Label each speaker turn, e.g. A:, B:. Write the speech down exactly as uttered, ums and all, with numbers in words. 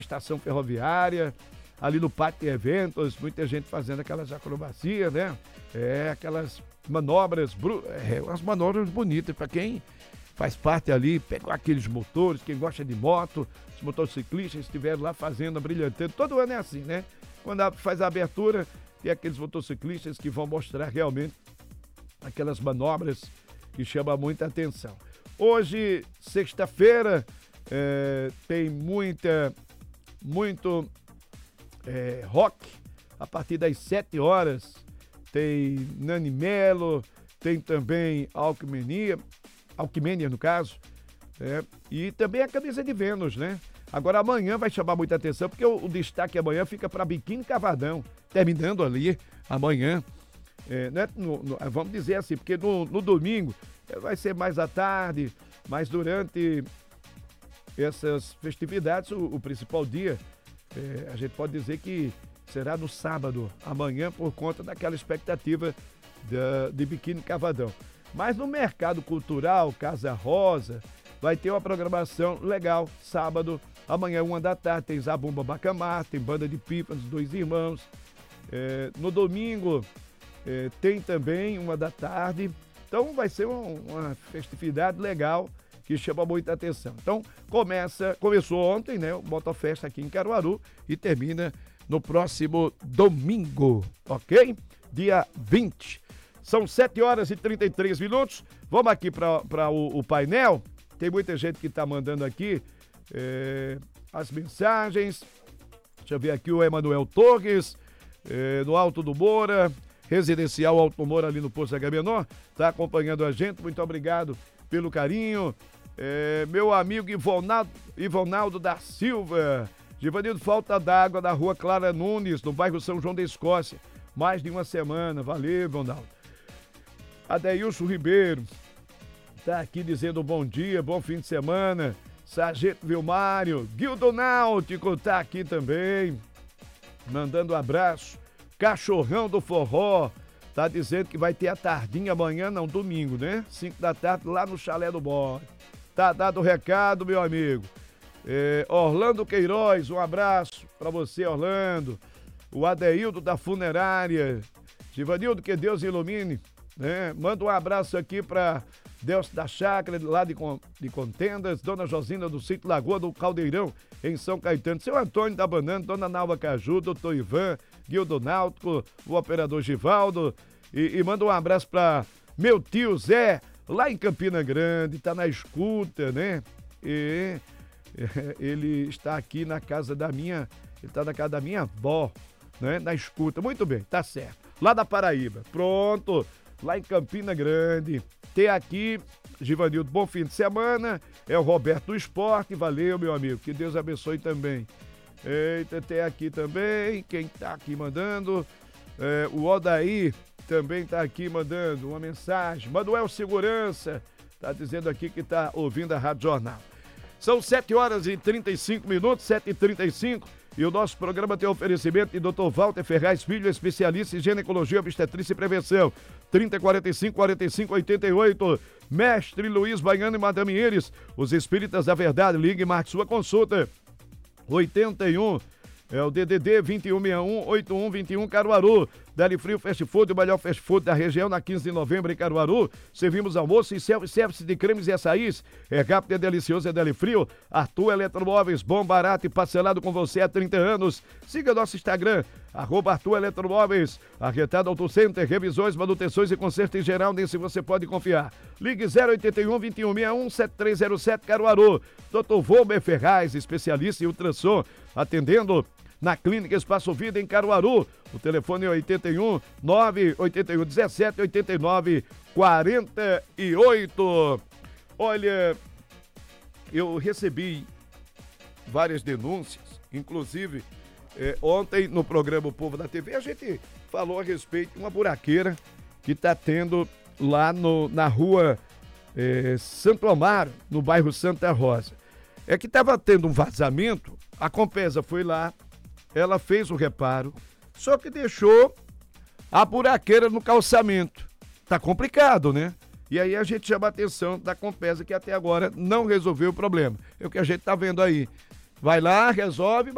A: estação ferroviária, ali no pátio de eventos, muita gente fazendo aquelas acrobacias, né? É, aquelas manobras, é, umas manobras bonitas para quem faz parte ali, pegou aqueles motores, quem gosta de moto, os motociclistas estiveram lá fazendo, brilhantando, todo ano é assim, né? Quando faz a abertura, tem aqueles motociclistas que vão mostrar realmente aquelas manobras que chamam muita atenção. Hoje, sexta-feira, é, tem muita, muito é, rock, a partir das sete horas, tem Nani Melo, tem também Alckmenia, Alckmenia no caso, é, e também a Camisa de Vênus, né? Agora amanhã vai chamar muita atenção, porque o, o destaque amanhã fica para Biquíni Cavadão, terminando ali amanhã, é, né? no, no, vamos dizer assim, porque no, no domingo é, vai ser mais à tarde, mas durante essas festividades, o, o principal dia, é, a gente pode dizer que será no sábado, amanhã, por conta daquela expectativa da, de Biquíni Cavadão. Mas no mercado cultural, Casa Rosa, vai ter uma programação legal, sábado, amanhã, uma da tarde, tem Zabumba Bacamar, tem Banda de Pipas, Dois Irmãos. É, no domingo, é, tem também uma da tarde. Então vai ser uma, uma festividade legal que chama muita atenção. Então começa, começou ontem, né, o Motofesta aqui em Caruaru e termina no próximo domingo, ok? Dia vinte. São sete horas e trinta e três minutos. Vamos aqui para o, o painel. Tem muita gente que está mandando aqui é, as mensagens. Deixa eu ver aqui o Emanuel Torres, é, no Alto do Moura, Residencial Alto do Moura, ali no Poço Agamenon. Está acompanhando a gente. Muito obrigado pelo carinho. É, meu amigo Ivonaldo, Ivonaldo da Silva. Givanildo, falta d'água da rua Clara Nunes, no bairro São João da Escócia. Mais de uma semana. Valeu, Ivonaldo. Adeilson Ribeiro tá aqui dizendo bom dia, bom fim de semana. Sargento Vilmário, Guildo Náutico tá aqui também, mandando um abraço. Cachorrão do Forró tá dizendo que vai ter a tardinha amanhã, não, domingo, né? cinco da tarde lá no Chalé do Bode. Tá dado o recado, meu amigo. É, Orlando Queiroz, um abraço pra você, Orlando. O Adeildo da Funerária. Givanildo, que Deus ilumine. Né? Manda um abraço aqui para Deus da Chácara, lá de, de Contendas, Dona Josina do Sítio Lagoa do Caldeirão, em São Caetano, seu Antônio da Banana, Dona Nalva Caju, Doutor Ivan, Guildo Náutico, o operador Givaldo, e, e manda um abraço para meu tio Zé, lá em Campina Grande, tá na escuta, né? E é, ele está aqui na casa da minha, ele tá na casa da minha avó, né? Na escuta, muito bem, tá certo. Lá da Paraíba, pronto. Lá em Campina Grande, tem aqui, Givanildo, bom fim de semana, é o Roberto do Esporte, valeu, meu amigo, que Deus abençoe também. Eita, tem aqui também, quem tá aqui mandando, é, o Odaí também tá aqui mandando uma mensagem, Manuel Segurança, tá dizendo aqui que tá ouvindo a Rádio Jornal. São sete horas e trinta e cinco minutos, sete e trinta e cinco, e o nosso programa tem oferecimento de doutor Walter Ferraz Filho, especialista em ginecologia, obstetrícia e prevenção. trinta, quarenta e cinco, quarenta e cinco, oitenta e oito. Mestre Luiz Baiano e Madame Iris, os espíritas da verdade. Ligue e marque sua consulta. oitenta e um, é o D D D vinte e um sessenta e um, oitenta e um vinte e um, Caruaru. Deli Frio Fast Food, o melhor fast food da região, na quinze de novembro em Caruaru. Servimos almoço e self-service de cremes e açaís. É rápido, é delicioso, é Deli Frio. Arthur Eletromóveis, bom, barato e parcelado com você há trinta anos. Siga nosso Instagram, arroba Arthur Eletromóveis. Arretado Auto Center, revisões, manutenções e conserto em geral, nesse você pode confiar. Ligue zero oitenta e um, vinte e um sessenta e um, setenta e três zero sete, Caruaru. doutor Volmer Ferraz, especialista em ultrassom, atendendo na Clínica Espaço Vida em Caruaru. O telefone é oitenta e um, nove oito um, dezessete, oitenta e nove, quarenta e oito. Olha, eu recebi várias denúncias, inclusive é, ontem no programa O Povo da T V a gente falou a respeito de uma buraqueira que está tendo lá no, na rua é, Santo Amaro, no bairro Santa Rosa. É que estava tendo um vazamento, a Compesa foi lá, ela fez o reparo, só que deixou a buraqueira no calçamento. Tá complicado, né? E aí a gente chama a atenção da Compesa, que até agora não resolveu o problema. É o que a gente tá vendo aí. Vai lá, resolve,